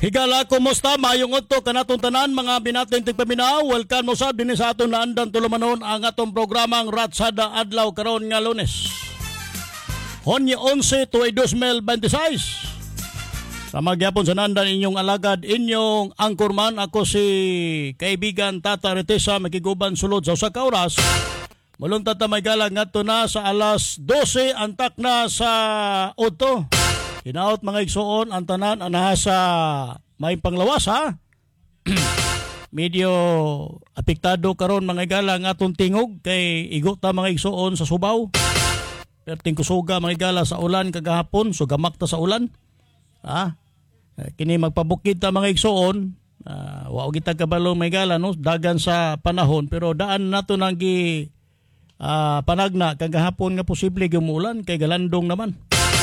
Higala, kumusta? Mayong udto kanatong tanan mga binating tigpaminaw. Welcome mo sa din sa aton naandan tulumanon ang atong programang Ratsada Adlaw karon nga Lunes. Honyo 11 to 2026. Sa magyapon sa nandan inyong alagad, inyong angkorman, ako si kaibigan Tata Retesa, makiguban sulod sa usa ka oras. Mulunta ta may galang ngadto na sa alas 12 antak na sa udto. Hinaot mga igsoon ang tanan anaha sa may panglawas ha. Medyo apektado karon mga igala nga atong tingog kay igo ta mga igsoon sa Subaw. Perting kusuga mga igala sa ulan kagahapon, so gamak ta sa ulan. Ha? Kini magpabukid ta mga igsoon, wa kita kabalo mga igala no, dagan sa panahon pero daan nato nang gi panagna kagahapon nga posible gumuulan kay galandong naman.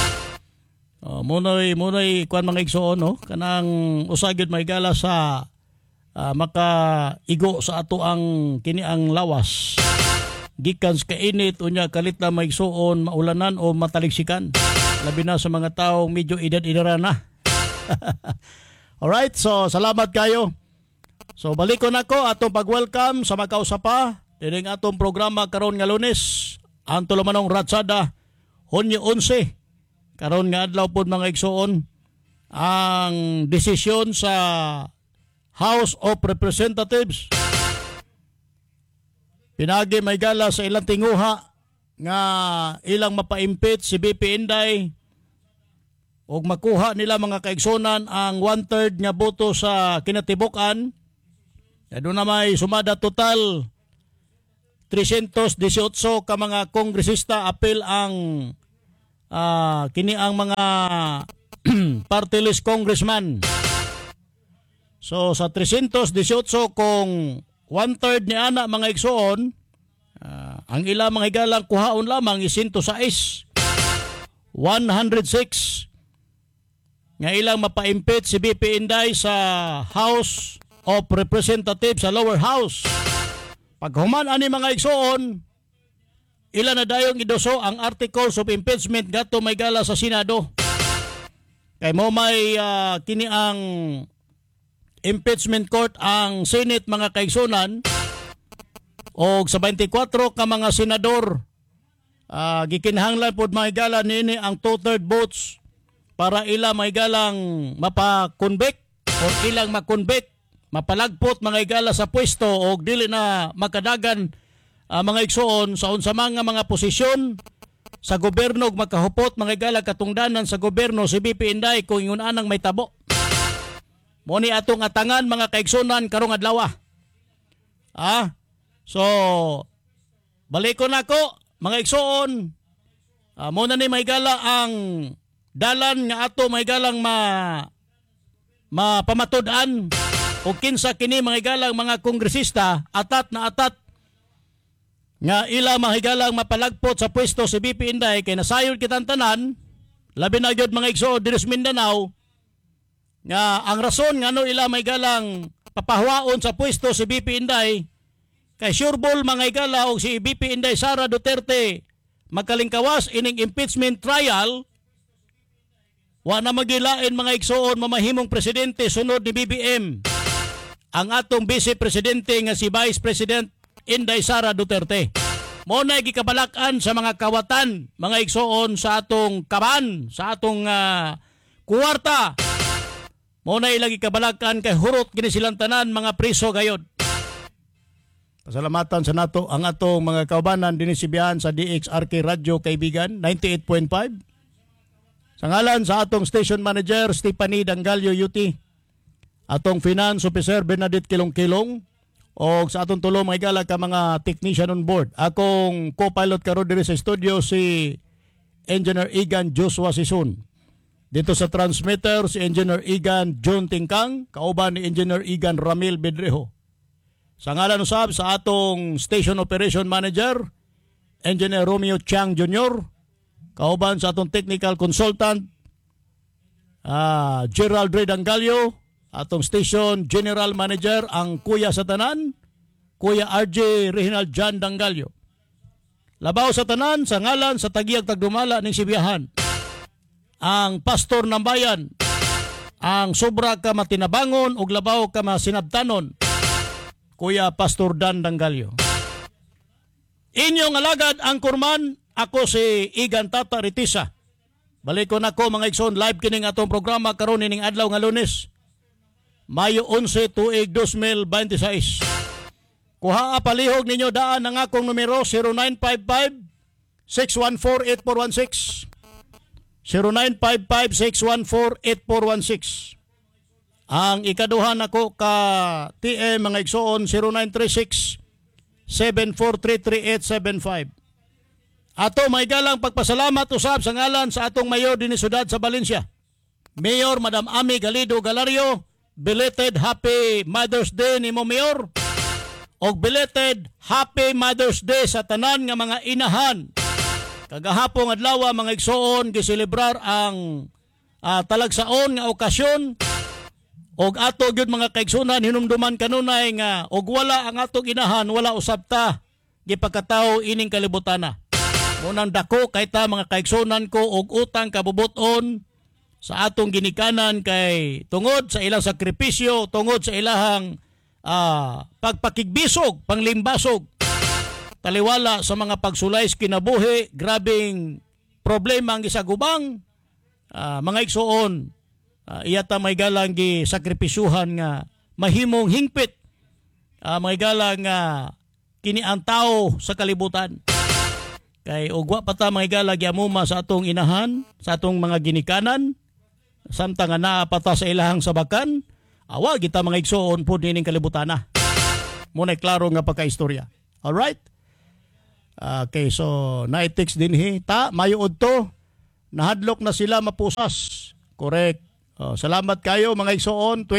Munay kuan mga igsoon no, kanang usagid may gala sa makaigo sa ato ang kini ang lawas. Gikan sa kainit unya kalit na may igsoon maulanan o mataliksikan. Labi na sa mga taong medyo edad-edara na. Alright, so salamat kayo. So balikon ako atong pag-welcome sa makausapa dining atong programa karon nga Lunes. Ang tulumanong Ratsada Hunyo 11. Karon nga adlaw pod mga igsoon ang desisyon sa House of Representatives. Pinagi may gala sa ilang tinguha nga ilang mapa-impeach si BP Inday ug makuha nila mga kaigsonan ang 1/3 nga boto sa kinatibukan. Doon na may sumada total 318 ka mga kongresista apil ang kini ang mga party list congressman. So sa 318 kung 1/3 ni ana mga igsoon, ang ila mga higalang kuhaon lamang is 106 nga ilang mapa-impeach si BP Inday sa House of Representatives sa lower house. Pag human ani mga igsoon, ila na dayong idoso ang articles of impeachment gato may gala sa Senado. Kay mo may kini ang impeachment court ang Senate mga kaigsonan o sa 24 ka mga senador gikinahanglan pod may gala nini ang 2/3 votes para ila may galang mapa-convict o ilang ma-convict, mapalagpot mga igala sa pwesto o dili na makadagan mga igsoon sa unsa mga posisyon sa gobyerno ug makahupot mga igala katungdanan sa gobyerno si BP Inday kung ingon anang may tabo. Mo ni atong atangan mga kaigsonan karong adlaw. So balikon nako mga igsoon. Mo na ni may gala ang dalan nga ato may galang mapamatud-an o kinsa kini mga igalang mga kongresista atat na atat nga ila mahigalang mapalagpot sa pwesto si BP Inday kay nasayod kitang tanan labi na gyud mga igsoon diri sa Mindanao nga ang rason nga ano ila mahigalang papahwaon sa pwesto si BP Inday kay sureball mga igala og si BP Inday Sara Duterte magkalingkawas ining impeachment trial. Wa na magilain mga igsoon mamahimong presidente sunod ni BBM ang atong vice presidente nga si Vice President Inday Sara Duterte. Mo na gikabalakan sa mga kawatan mga igsoon sa atong kaban, sa atong kuwarta. Mo na ilang gikabalakan kay hurot gini silang tanan mga priso gayod. Pasalamatan sa nato ang atong mga kaubanan dinhi sibihan sa DXRK Radio kaibigan 98.5. Sa ngalan sa atong station manager Stephanie Dangalio UT, atong finance officer Bernadette Kilong-Kilong, o sa atong tulo mga igala ka mga technician on board. Akong co-pilot karon diri sa studio si Engineer Igan Joshua Sison. Dito sa transmitter si Engineer Igan John Tingkang, kauban ni Engineer Igan Ramil Bedrejo. Sa ngalan usab sa atong station operation manager Engineer Romeo Chang Jr., kauban sa atong technical consultant Gerald Ray Dangalio, atong station general manager ang kuya sa tanan, Kuya RJ Reginald John Dangalio. Labaw sa tanan sa ngalan sa Tagiag Tagdumala ning Sibiyahan, ang pastor ng bayan, ang sobra ka matinabangon ug labaw ka masinabtanon, Kuya Pastor Dan Dangalyo. Inyong alagad ang kurman, ako si Igan Tata Ritisa. Balik ko na ko mga igsoon, live kining atong programa karon ining adlaw nga Lunes, Mayo 11, tuig 2026. Kuha palihog ninyo daan ang akong numero 0955-614-8416. 0955-614-8416. Ang ikaduhan ako ka TM mga igsoon 0936-7433-875. Ato may galang pagpasalamat usab sa ngalan sa atong mayor dinhi siyudad sa Valencia, Mayor Madam Ami Galido Galario. Belated Happy Mother's Day nimo Mayor, og belated Happy Mother's Day sa tanan nga mga inahan. Kagahapon adlaw mga igsoon giselebrar ang talagsaon nga okasyon, og ato gyud mga kaigsunan hinumduman kanunay nga og wala ang atong inahan wala usab ta gipagkatawo ining kalibutana. Munang dako kay ta mga kaigsunan ko og utang kabubuton sa atong ginikanan kay tungod sa ilang sakripisyo, tungod sa ilahang pagpakigbisog, panglimbasog, taliwala sa mga pagsulays kinabuhi, grabing problema ang isagubang, mga igsoon, iyata may galang gi sakripisyuhan nga mahimong hingpit, may galang kini ang tao sa kalibutan. Kay ugwa pa ta mga galang yamuma sa atong inahan, sa atong mga ginikanan, samtang naa pata sa ilahang sabakan, awa kita mga igsoon po dining kalibutana. Muna klaro nga pagkaistorya. Alright? Okay, so naitext din ta, mayo udto, nahadlok na sila mapusas. Correct. Salamat kayo mga igsoon,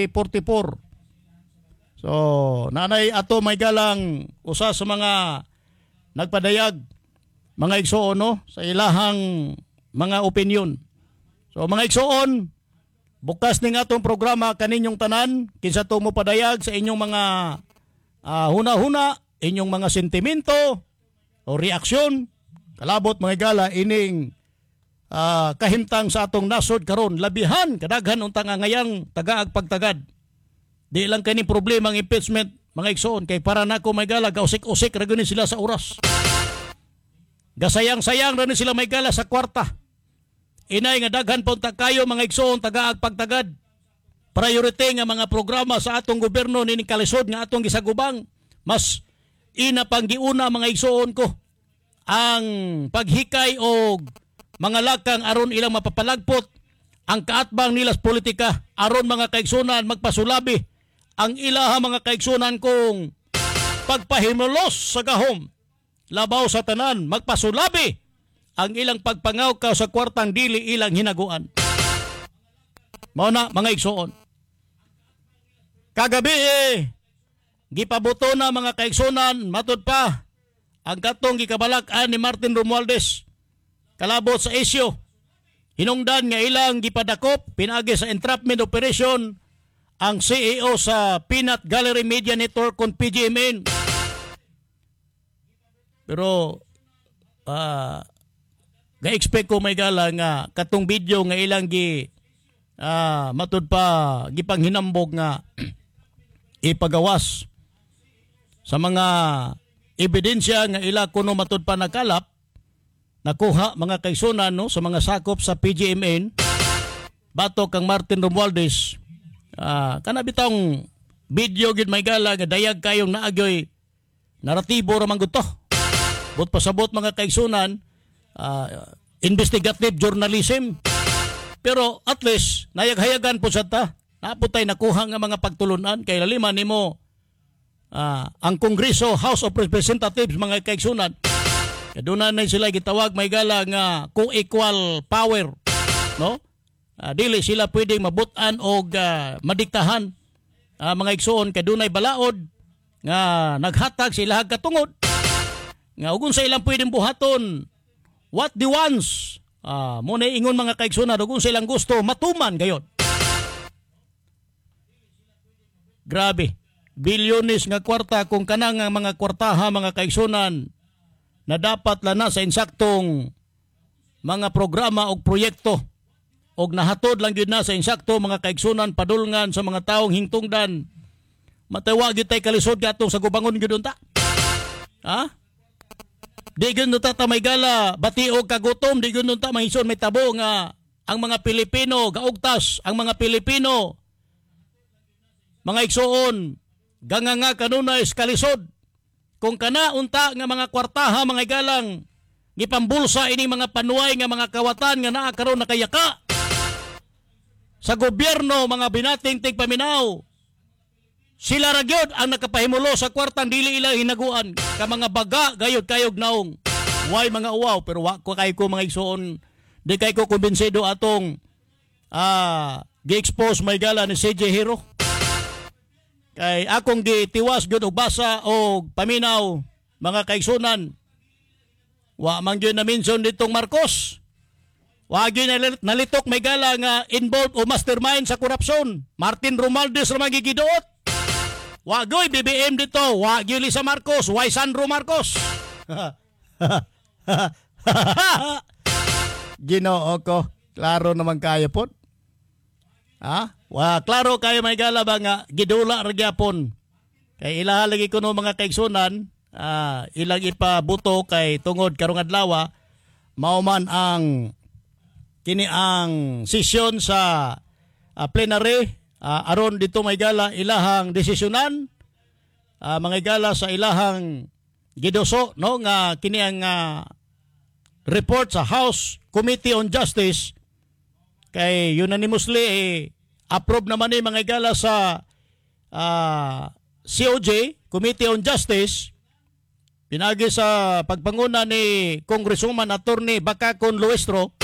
2044. So, nanay ato may galang usa sa mga nagpadayag, mga igsoon no, sa ilahang mga opinion. So mga igsoon, bukas ning atong programa kaninyong tanan, kinsa to mo padayag sa inyong mga huna-huna, inyong mga sentimento o reaksyon, kalabot mga gala ining kahimtang sa atong nasod karon, labihan kadaghan untang ngayang tagaag pagtagad. Di lang kani problema ang impeachment mga igsoon, kay para nako mga gala gausik-usik ra gyud sila sa oras. Gasayang-sayang ra ni sila may gala sa kwarta. Inay nga daghan punta kayo mga igsoon tagaag pagtagad. Priority nga mga programa sa atong gobyerno nining kalisod nga atong gisagubang. Mas ina pang giuna mga igsoon ko ang paghikay og mga lakang aron ilang mapapalagpot ang kaatbang nila sa politika, aron mga kaigsunan magpasulabi ang ilaha mga kaigsunan kung pagpahimulos sa gahom, labaw sa tanan, magpasulabi ang ilang pagpangawkaw sa kwartang dili ilang hinaguan. Mao na mga igsoon. Kagabi gipabuto na mga kaigsunan, matud pa ang katong gikabalak-an ni Martin Romualdez kalabot sa isyu. Hinungdan nga ilang gipadakop pinaagi sa entrapment operation ang CEO sa Peanut Gallery Media Network kon PGMN. Pero ga-expect ko may gala nga katong video nga ilang matud pa gipanghinambog nga ipagawas sa mga ebidensya nga ila kuno matud pa nakalap nakuha mga kaigsunan no sa mga sakop sa PGMN batok kang Martin Romualdez. Kana bitong video gid may gala nga dayag kayong naagyoy naratibo ra man gud to. But pasabot mga kaigsunan, investigative journalism. Pero at least nayaghayagan po sa ta. Naputay nakuha nga mga pagtulunan kay laliman nimo ang Kongreso, House of Representatives mga kaigsunan. Kaduna na sila gitawag may gala nga co-equal power, no? Dili sila pwedeng mabutan og madiktahan mga igsoon kadunay balaod nga naghatag sila katungod nga ugon sa ilang pwedeng buhaton what the wants muna ingon mga kaigsunan ugon sa ilang gusto matuman gayon. Grabe, bilyones nga kwarta kung kanang mga kwartaha mga kaigsunan na dapat lana sa insaktong mga programa o proyekto og nahatod lang gyud na sa insakto mga kaigsunan padulngan sa mga taong hingtungdan. Matawa gyud tay kalisod katong sa gubangon gyud unta. Ha? Di gyud unta ta may gala batiog kagutom, di gyud unta mahison may tabo nga ang mga Pilipino gaugtas, ang mga Pilipino mga igsuon ganganga kanunay kalisod. Kung kana unta nga mga kwartaha mga galang gipambulsa ini mga panuay nga mga kawatan nga naa karon nakayaka sa gobyerno mga binating tigpaminaw. Sila ra gyud ang nakapahimulo sa kwartang dili ila hinaguan ka mga baga gayud kayog naong. Way mga uwaw pero wa ko kay ko mga igsuon di kay ko kumbinsido atong gi-expose may gala ni CJ Hero. Kay akong gitiwas gyud og basa og paminaw mga kaigsunan. Wa man gyud na mention ditong Marcos. Wa gyud nalitok may gala nga involved o mastermind sa korupsyon. Martin Romualdez ra magigiduot. Wa gyud BBM dito, wa gyud Lisa Marcos, wa Sandro Marcos. Ginoo ko, klaro naman kayo po. Ha? Wa klaro kayo may gala ba nga gidula ra gyapon. Kay ilaha lagi kuno mga kaigsunan. Ilang ipabuto kay tungod karong adlaw mao man ang kini ang sesyon sa plenary aron dito may gala ilahang desisyonan mga gala sa ilahang gidoso no nga kini ang report sa House Committee on Justice kay unanimously approve naman ni mga gala sa COJ Committee on Justice. Pinagi sa pagpanguna ni Congresswoman Attorney Bacacon Luestro